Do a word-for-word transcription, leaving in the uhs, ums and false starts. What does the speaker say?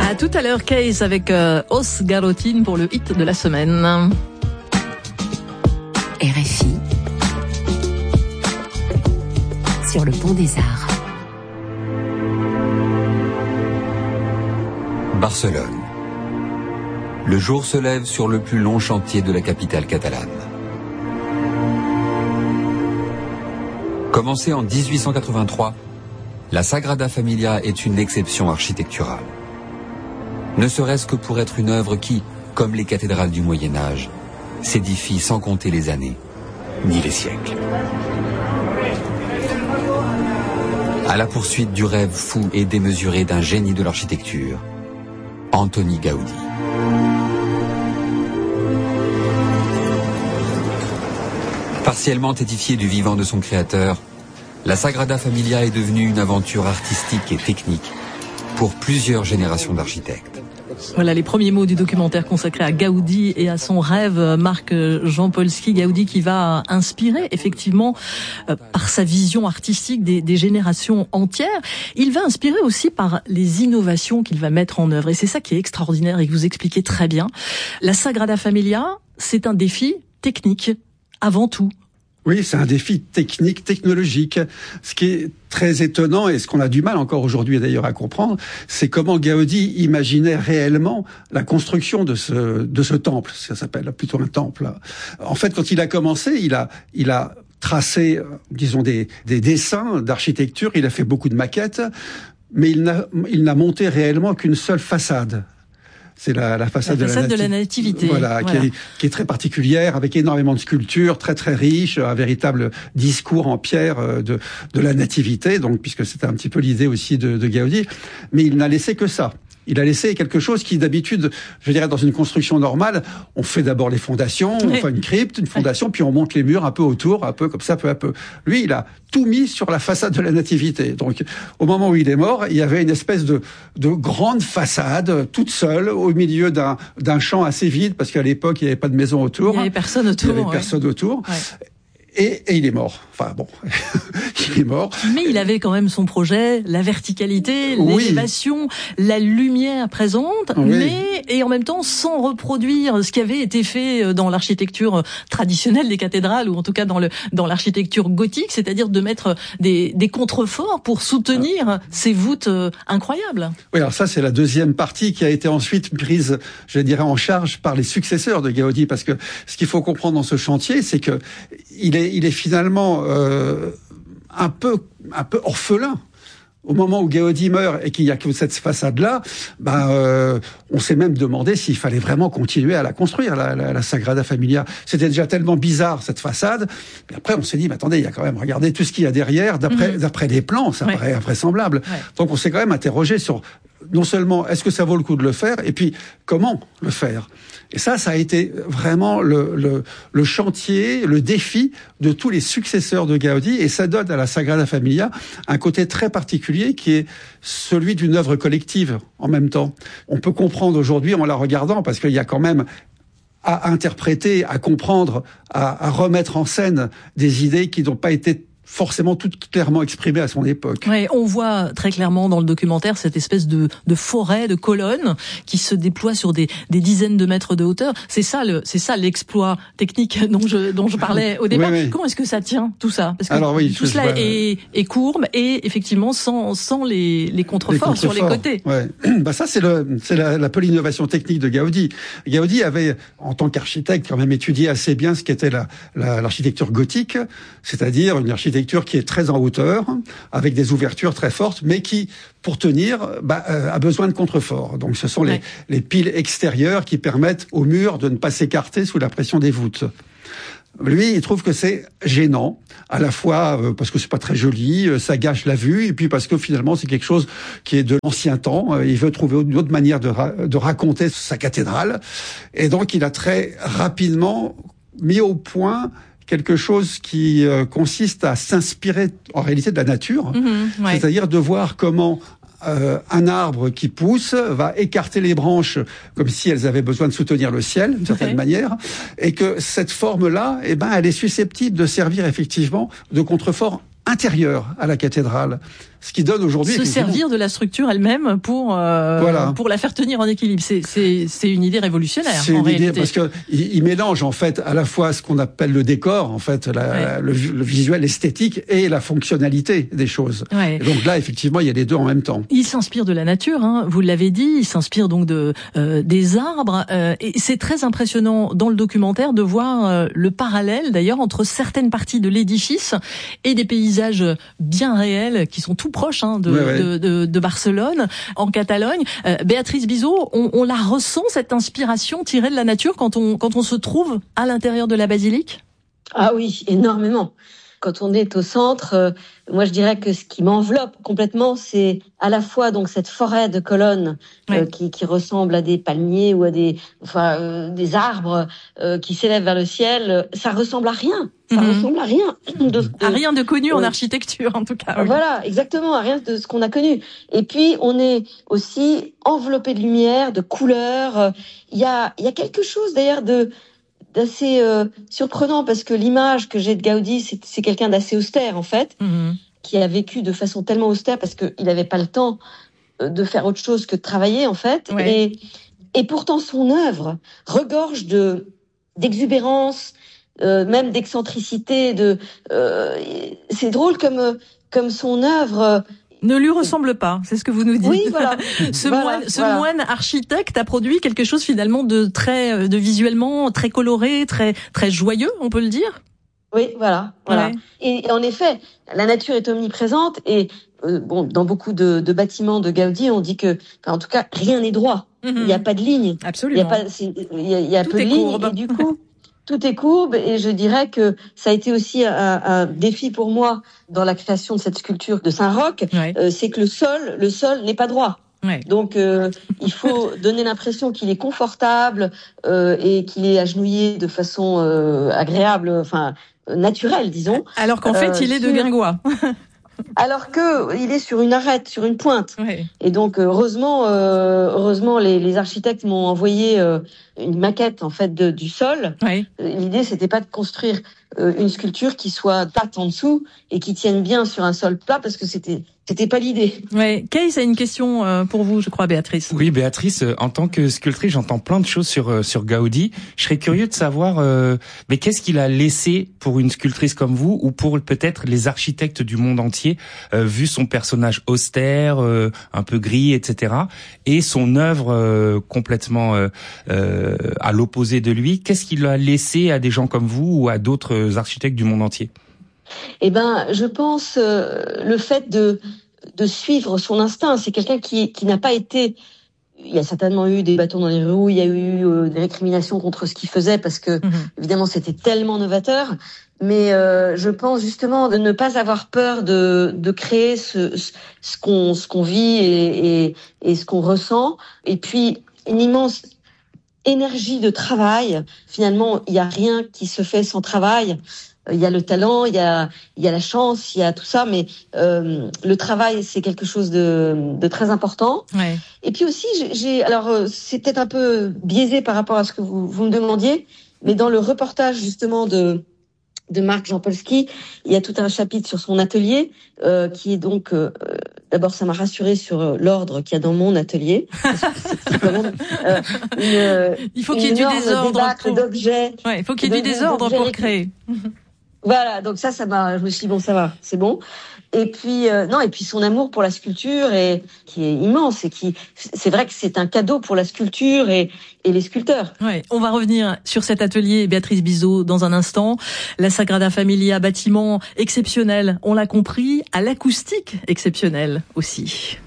À tout à l'heure, Case avec euh, Os Garotine pour le hit de la semaine. R F I sur le Pont des Arts. Barcelone. Le jour se lève sur le plus long chantier de la capitale catalane. Commencée en dix-huit cent quatre-vingt-trois, la Sagrada Familia est une exception architecturale. Ne serait-ce que pour être une œuvre qui, comme les cathédrales du Moyen-Âge, s'édifie sans compter les années, ni les siècles. À la poursuite du rêve fou et démesuré d'un génie de l'architecture, Antoni Gaudí. Partiellement édifiée du vivant de son créateur, la Sagrada Familia est devenue une aventure artistique et technique pour plusieurs générations d'architectes. Voilà les premiers mots du documentaire consacré à Gaudí et à son rêve. Marc Jampolsky, Gaudí qui va inspirer effectivement euh, par sa vision artistique des, des générations entières. Il va inspirer aussi par les innovations qu'il va mettre en œuvre. Et c'est ça qui est extraordinaire et que vous expliquez très bien. La Sagrada Familia, c'est un défi technique avant tout. Oui, c'est un défi technique, technologique. Ce qui est très étonnant et ce qu'on a du mal encore aujourd'hui d'ailleurs à comprendre, c'est comment Gaudí imaginait réellement la construction de ce de ce temple. Ça s'appelle plutôt un temple. En fait, quand il a commencé, il a il a tracé, disons, des des dessins d'architecture. Il a fait beaucoup de maquettes, mais il n'a il n'a monté réellement qu'une seule façade. C'est la, la façade, la façade de, la de la nativité. Voilà, voilà. Qui, est, qui est très particulière, avec énormément de sculptures, très très riche, un véritable discours en pierre de, de la nativité, donc puisque c'était un petit peu l'idée aussi de, de Gaudí. Mais il n'a laissé que ça. Il a laissé quelque chose qui, d'habitude, je dirais, dans une construction normale, on fait d'abord les fondations, on fait une crypte, une fondation, puis on monte les murs un peu autour, un peu comme ça, peu à peu. Lui, il a tout mis sur la façade de la nativité. Donc, au moment où il est mort, il y avait une espèce de, de grande façade, toute seule, au milieu d'un, d'un champ assez vide, parce qu'à l'époque, il n'y avait pas de maison autour. Il n'y avait personne autour. Il n'y avait ouais. personne autour. Ouais. Et, et il est mort. Enfin bon, il est mort. Mais il avait quand même son projet, la verticalité, l'élévation, oui. la lumière présente, oui. mais et en même temps sans reproduire ce qui avait été fait dans l'architecture traditionnelle des cathédrales ou en tout cas dans le dans l'architecture gothique, c'est-à-dire de mettre des des contreforts pour soutenir ah. ces voûtes incroyables. Oui, alors ça c'est la deuxième partie qui a été ensuite prise, je dirais, en charge par les successeurs de Gaudí, parce que ce qu'il faut comprendre dans ce chantier, c'est que il est il est finalement euh, un peu un peu orphelin. Au moment où Gaudí meurt et qu'il y a que cette façade-là, ben euh, on s'est même demandé s'il fallait vraiment continuer à la construire, la, la, la Sagrada Familia. C'était déjà tellement bizarre cette façade. Et après, on s'est dit, mais attendez, il y a quand même, regardez tout ce qu'il y a derrière. D'après mmh. d'après les plans, ça ouais. paraît invraisemblable. Ouais. Donc on s'est quand même interrogé sur non seulement est-ce que ça vaut le coup de le faire, et puis comment le faire. Et ça, ça a été vraiment le, le, le chantier, le défi de tous les successeurs de Gaudí, et ça donne à la Sagrada Familia un côté très particulier qui est celui d'une œuvre collective en même temps. On peut comprendre aujourd'hui en la regardant, parce qu'il y a quand même à interpréter, à comprendre, à, à remettre en scène des idées qui n'ont pas été forcément tout clairement exprimé à son époque. Oui, on voit très clairement dans le documentaire cette espèce de, de forêt, de colonnes qui se déploie sur des, des dizaines de mètres de hauteur. C'est ça le, c'est ça l'exploit technique dont je, dont je parlais au départ. Oui, oui. Comment est-ce que ça tient tout ça? Parce que Alors, oui, tout cela vois... est, est courbe et effectivement sans, sans les, les contreforts, les contreforts sur les côtés. Ouais. Bah ça c'est le, c'est la, la l'innovation technique de Gaudí. Gaudí avait, en tant qu'architecte, quand même étudié assez bien ce qu'était la, la, l'architecture gothique, c'est-à-dire une architecture qui est très en hauteur, avec des ouvertures très fortes, mais qui, pour tenir, bah, euh, a besoin de contreforts. Donc ce sont les, ouais. les piles extérieures qui permettent aux murs de ne pas s'écarter sous la pression des voûtes. Lui, il trouve que c'est gênant, à la fois euh, parce que c'est pas très joli, euh, ça gâche la vue, et puis parce que finalement c'est quelque chose qui est de l'ancien temps. Euh, il veut trouver une autre manière de, ra- de raconter sa cathédrale, et donc il a très rapidement mis au point quelque chose qui euh, consiste à s'inspirer en réalité de la nature, mmh, ouais. c'est-à-dire de voir comment euh, un arbre qui pousse va écarter les branches comme si elles avaient besoin de soutenir le ciel d'une certaine okay. manière, et que cette forme-là, eh ben, elle est susceptible de servir effectivement de contrefort intérieur à la cathédrale. Ce qui donne aujourd'hui se servir de la structure elle-même pour euh, voilà. pour la faire tenir en équilibre. C'est c'est c'est une idée révolutionnaire. C'est en une réalité. idée parce que il, il mélange en fait à la fois ce qu'on appelle le décor, en fait, la, ouais. le, le visuel esthétique et la fonctionnalité des choses. Ouais. Et donc là, effectivement, il y a les deux en même temps. Il s'inspire de la nature, hein, vous l'avez dit. Il s'inspire donc de euh, des arbres. Euh, et c'est très impressionnant dans le documentaire de voir euh, le parallèle, d'ailleurs, entre certaines parties de l'édifice et des paysages bien réels qui sont tout proches hein, de, ouais, ouais. de, de, de Barcelone, en Catalogne. Euh, Béatrice Bizot, on, on la ressent cette inspiration tirée de la nature quand on quand on se trouve à l'intérieur de la basilique? Ah oui, énormément. Quand on est au centre, euh, moi je dirais que ce qui m'enveloppe complètement, c'est à la fois donc cette forêt de colonnes euh, oui. qui, qui ressemble à des palmiers ou à des, enfin, euh, des arbres euh, qui s'élèvent vers le ciel. Ça ressemble à rien. Ça mmh. ressemble à rien. De, de, à rien de connu euh, en architecture, en tout cas. Oui. Voilà, exactement, à rien de ce qu'on a connu. Et puis on est aussi enveloppé de lumière, de couleurs. Il y a, il y a quelque chose d'ailleurs de d'assez euh, surprenant parce que l'image que j'ai de Gaudi, c'est, c'est quelqu'un d'assez austère en fait, mmh. qui a vécu de façon tellement austère parce qu'il n'avait pas le temps de faire autre chose que de travailler en fait. Ouais. Et, et pourtant son œuvre regorge de d'exubérance, euh, même d'excentricité. De, euh, c'est drôle comme comme son œuvre. Ne lui ressemble pas, c'est ce que vous nous dites. Oui, voilà. ce voilà, moine, ce voilà. moine architecte a produit quelque chose finalement de très, de visuellement très coloré, très, très joyeux, on peut le dire. Oui, voilà, voilà. Ouais. Et en effet, la nature est omniprésente et euh, bon, dans beaucoup de, de bâtiments de Gaudi, on dit que, enfin, en tout cas, rien n'est droit. Mm-hmm. Il n'y a pas de ligne. Absolument. Il y a pas, c'est, il y a, il y a Tout peu est de lignes courbe. Et du coup. Tout est courbe et je dirais que ça a été aussi un, un défi pour moi dans la création de cette sculpture de Saint-Roch, ouais. euh, c'est que le sol, le sol n'est pas droit. Ouais. Donc euh, il faut donner l'impression qu'il est confortable euh, et qu'il est agenouillé de façon euh, agréable, enfin naturelle, disons. Alors qu'en fait, euh, il est de guingois. Alors que il est sur une arête, sur une pointe. Ouais. Et donc heureusement, euh, heureusement les, les architectes m'ont envoyé euh, une maquette en fait de, du sol. Ouais. L'idée c'était pas de construire euh, une sculpture qui soit plate en dessous et qui tienne bien sur un sol plat parce que c'était c'était pas l'idée. Ouais. Kees a une question euh, pour vous, je crois, Béatrice. Oui, Béatrice, euh, en tant que sculptrice, j'entends plein de choses sur euh, sur Gaudi. Je serais curieux de savoir, euh, mais qu'est-ce qu'il a laissé pour une sculptrice comme vous ou pour peut-être les architectes du monde entier, euh, vu son personnage austère, euh, un peu gris, et cetera, et son œuvre euh, complètement euh, euh, à l'opposé de lui. Qu'est-ce qu'il a laissé à des gens comme vous ou à d'autres architectes du monde entier? Eh ben, je pense euh, le fait de de suivre son instinct. C'est quelqu'un qui qui n'a pas été. Il y a certainement eu des bâtons dans les roues, il y a eu euh, des récriminations contre ce qu'il faisait parce que mmh. évidemment c'était tellement novateur. Mais euh, je pense justement de ne pas avoir peur de de créer ce ce qu'on ce qu'on vit et et, et ce qu'on ressent. Et puis une immense énergie de travail. Finalement, il y a rien qui se fait sans travail. Il y a le talent, il y a, il y a la chance, il y a tout ça, mais euh, le travail, c'est quelque chose de, de très important. Ouais. Et puis aussi, j'ai, j'ai alors c'est peut-être un peu biaisé par rapport à ce que vous, vous me demandiez, mais dans le reportage justement de de Marc Jampolsky, il y a tout un chapitre sur son atelier euh, qui est donc euh, d'abord ça m'a rassuré sur l'ordre qu'il y a dans mon atelier. C'est, c'est quand même, euh, une, il faut qu'il y ait du désordre pour... d'objets. Ouais, il faut qu'il y ait du désordre pour créer. Voilà, donc ça, ça m'a. Je me suis dit bon, ça va, c'est bon. Et puis euh, non, et puis son amour pour la sculpture est qui est immense et qui, c'est vrai que c'est un cadeau pour la sculpture et et les sculpteurs. Ouais, on va revenir sur cet atelier, Béatrice Bizot, dans un instant. La Sagrada Familia, bâtiment exceptionnel, on l'a compris, à l'acoustique exceptionnelle aussi.